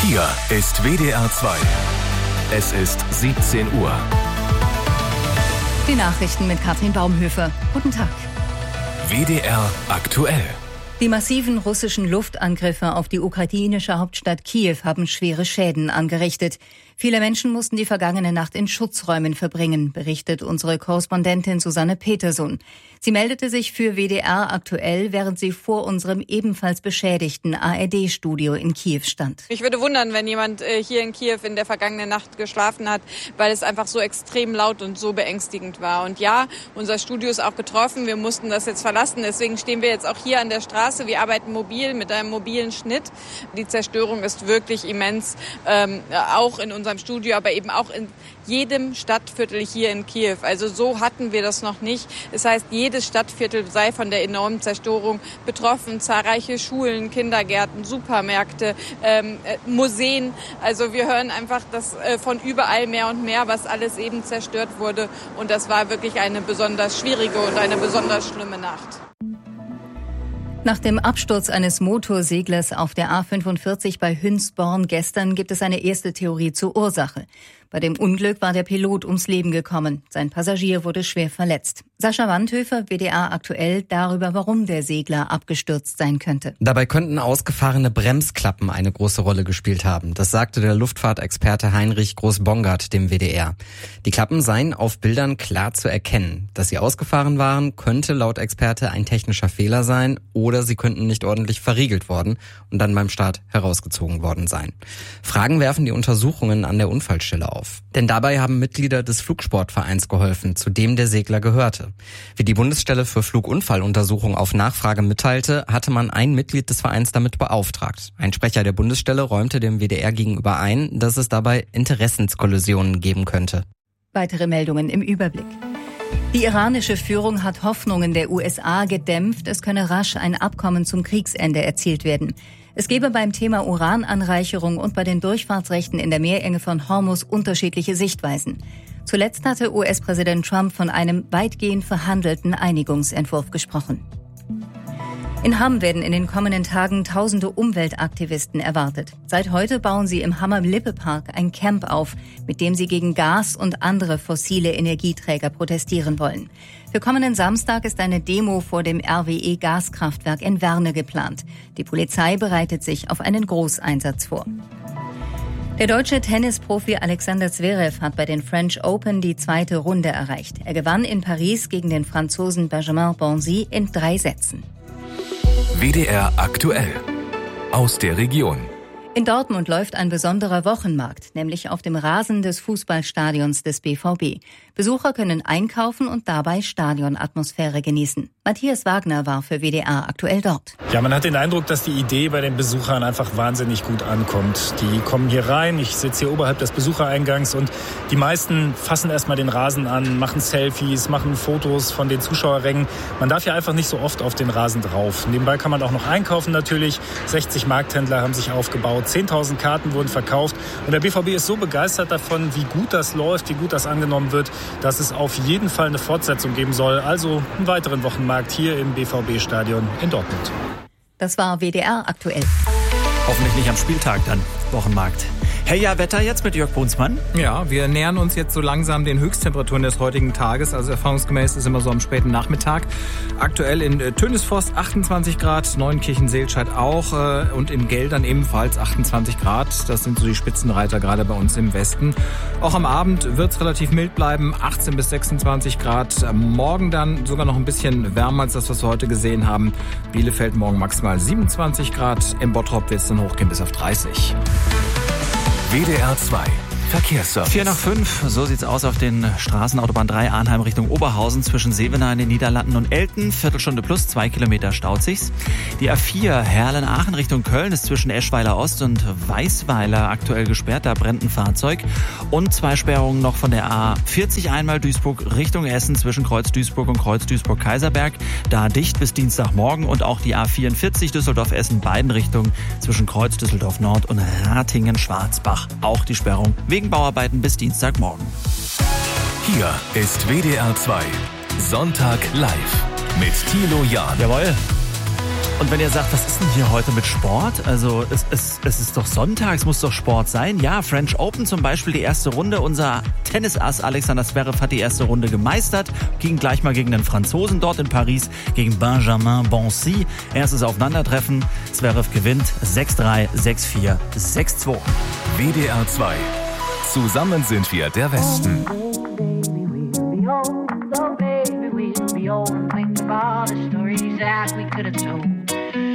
Hier ist WDR 2. Es ist 17 Uhr. Die Nachrichten mit Katrin Baumhöfer. Guten Tag. WDR aktuell. Die massiven russischen Luftangriffe auf die ukrainische Hauptstadt Kiew haben schwere Schäden angerichtet. Viele Menschen mussten die vergangene Nacht in Schutzräumen verbringen, berichtet unsere Korrespondentin Susanne Peterson. Sie meldete sich für WDR aktuell, während sie vor unserem ebenfalls beschädigten ARD-Studio in Kiew stand. Mich würde wundern, wenn jemand hier in Kiew in der vergangenen Nacht geschlafen hat, weil es einfach so extrem laut und so beängstigend war. Und ja, unser Studio ist auch betroffen. Wir mussten das jetzt verlassen. Deswegen stehen wir jetzt auch hier an der Straße. Wir arbeiten mobil mit einem mobilen Schnitt. Die Zerstörung ist wirklich immens, auch in unserem Studio, aber eben auch in jedem Stadtviertel hier in Kiew. Also so hatten wir das noch nicht. Das heißt, jedes Stadtviertel sei von der enormen Zerstörung betroffen. Zahlreiche Schulen, Kindergärten, Supermärkte, Museen. Also wir hören einfach das von überall mehr und mehr, was alles eben zerstört wurde. Und das war wirklich eine besonders schwierige und eine besonders schlimme Nacht. Nach dem Absturz eines Motorseglers auf der A45 bei Hünsborn gestern gibt es eine erste Theorie zur Ursache. Bei dem Unglück war der Pilot ums Leben gekommen. Sein Passagier wurde schwer verletzt. Sascha Wandhöfer, WDR aktuell, darüber, warum der Segler abgestürzt sein könnte. Dabei könnten ausgefahrene Bremsklappen eine große Rolle gespielt haben. Das sagte der Luftfahrtexperte Heinrich Groß-Bongard dem WDR. Die Klappen seien auf Bildern klar zu erkennen. Dass sie ausgefahren waren, könnte laut Experte ein technischer Fehler sein oder sie könnten nicht ordentlich verriegelt worden und dann beim Start herausgezogen worden sein. Fragen werfen die Untersuchungen an der Unfallstelle auf. Denn dabei haben Mitglieder des Flugsportvereins geholfen, zu dem der Segler gehörte. Wie die Bundesstelle für Flugunfalluntersuchung auf Nachfrage mitteilte, hatte man ein Mitglied des Vereins damit beauftragt. Ein Sprecher der Bundesstelle räumte dem WDR gegenüber ein, dass es dabei Interessenskollisionen geben könnte. Weitere Meldungen im Überblick. Die iranische Führung hat Hoffnungen der USA gedämpft, es könne rasch ein Abkommen zum Kriegsende erzielt werden. Es gebe beim Thema Urananreicherung und bei den Durchfahrtsrechten in der Meerenge von Hormuz unterschiedliche Sichtweisen. Zuletzt hatte US-Präsident Trump von einem weitgehend verhandelten Einigungsentwurf gesprochen. In Hamm werden in den kommenden Tagen tausende Umweltaktivisten erwartet. Seit heute bauen sie im Hammer Lippe-Park ein Camp auf, mit dem sie gegen Gas und andere fossile Energieträger protestieren wollen. Für kommenden Samstag ist eine Demo vor dem RWE-Gaskraftwerk in Werne geplant. Die Polizei bereitet sich auf einen Großeinsatz vor. Der deutsche Tennisprofi Alexander Zverev hat bei den French Open die zweite Runde erreicht. Er gewann in Paris gegen den Franzosen Benjamin Bonzi in 3 Sätzen. WDR aktuell. Aus der Region. In Dortmund läuft ein besonderer Wochenmarkt, nämlich auf dem Rasen des Fußballstadions des BVB. Besucher können einkaufen und dabei Stadionatmosphäre genießen. Matthias Wagner war für WDR aktuell dort. Ja, man hat den Eindruck, dass die Idee bei den Besuchern einfach wahnsinnig gut ankommt. Die kommen hier rein, ich sitze hier oberhalb des Besuchereingangs und die meisten fassen erstmal den Rasen an, machen Selfies, machen Fotos von den Zuschauerrängen. Man darf ja einfach nicht so oft auf den Rasen drauf. Nebenbei kann man auch noch einkaufen natürlich. 60 Markthändler haben sich aufgebaut. 10.000 Karten wurden verkauft und der BVB ist so begeistert davon, wie gut das läuft, wie gut das angenommen wird, dass es auf jeden Fall eine Fortsetzung geben soll. Also einen weiteren Wochenmarkt hier im BVB-Stadion in Dortmund. Das war WDR aktuell. Hoffentlich nicht am Spieltag dann, Wochenmarkt. Hey, ja, Wetter jetzt mit Jörg Brunsmann. Ja, wir nähern uns jetzt so langsam den Höchsttemperaturen des heutigen Tages. Also erfahrungsgemäß ist immer so am späten Nachmittag. Aktuell in Tönisforst 28 Grad, Neunkirchen-Seelscheid auch und in Geldern ebenfalls 28 Grad. Das sind so die Spitzenreiter gerade bei uns im Westen. Auch am Abend wird es relativ mild bleiben, 18 bis 26 Grad. Morgen dann sogar noch ein bisschen wärmer als das, was wir heute gesehen haben. Bielefeld morgen maximal 27 Grad. Im Bottrop wird es dann hochgehen bis auf 30. WDR 2 Verkehrsservice. 4:05, so sieht's aus auf den Straßen Autobahn 3 Arnheim Richtung Oberhausen zwischen Sevenaer in den Niederlanden und Elten. Viertelstunde plus, 2 Kilometer staut sich's. Die A4 Herlen-Aachen Richtung Köln ist zwischen Eschweiler Ost und Weißweiler aktuell gesperrt. Da brennt ein Fahrzeug. Und 2 Sperrungen noch von der A40 einmal Duisburg Richtung Essen zwischen Kreuz Duisburg und Kreuz Duisburg-Kaiserberg. Da dicht bis Dienstagmorgen. Und auch die A44 Düsseldorf-Essen beiden Richtungen zwischen Kreuz Düsseldorf Nord und Ratingen-Schwarzbach. Auch die Sperrung wegen Bauarbeiten bis Dienstagmorgen. Hier ist WDR 2 Sonntag live mit Thilo Jahn. Jawohl. Und wenn ihr sagt, was ist denn hier heute mit Sport? Also es ist doch Sonntag, es muss doch Sport sein. Ja, French Open zum Beispiel, die erste Runde. Unser Tennisass Alexander Zverev hat die erste Runde gemeistert. Ging gleich mal gegen den Franzosen dort in Paris, gegen Benjamin Bonzi. Erstes Aufeinandertreffen. Zverev gewinnt 6-3, 6-4, 6-2. WDR 2. Zusammen sind wir der Westen. Oh, baby, we'll be old.